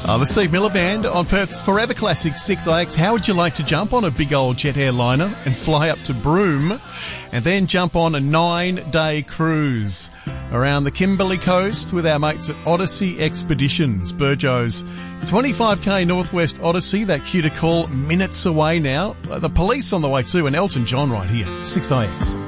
The Steve Miller Band on Perth's Forever Classic 6IX. How would you like to jump on a big old jet airliner and fly up to Broome and then jump on a 9-day cruise around the Kimberley coast with our mates at Odyssey Expeditions? Burjo's 25k Northwest Odyssey, that cue to call, minutes away now. The Police on the way too, and Elton John right here, 6IX.